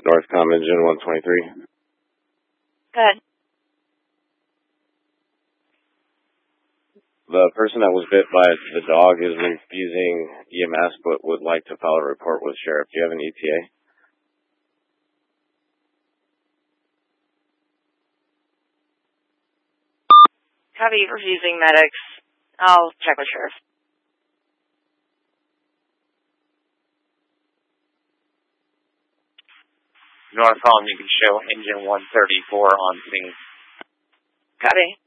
Northcom engine 123. Good. The person that was bit by the dog is refusing EMS but would like to file a report with sheriff. Do you have an ETA? Copy, refusing medics. I'll check with sheriff. Northcom, you can show engine 134 on scene. Copy.